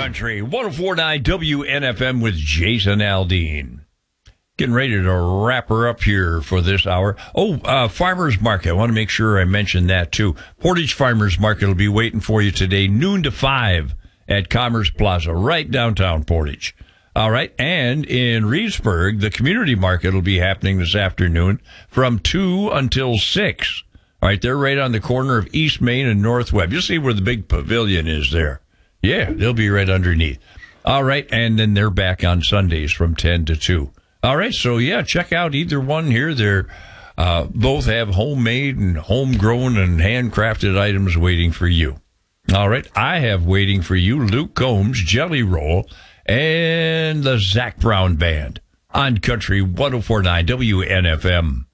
Country 104.9 WNFM with Jason Aldean. Getting ready to wrap her up here for this hour. Farmers Market. I want to make sure I mention that too. Portage Farmers Market will be waiting for you today, noon to 5 at Commerce Plaza, right downtown Portage. All right. And in Reedsburg, the community market will be happening this afternoon from 2 until 6. All right. They're right on the corner of East Main and North Webb. You see where the big pavilion is there. Yeah, they'll be right underneath. All right. And then they're back on Sundays from 10 to 2. All right, so yeah, check out either one here. They're both have homemade and homegrown and handcrafted items waiting for you. All right, I have waiting for you Luke Combs, Jelly Roll, and the Zach Brown Band on Country 104.9 WNFM.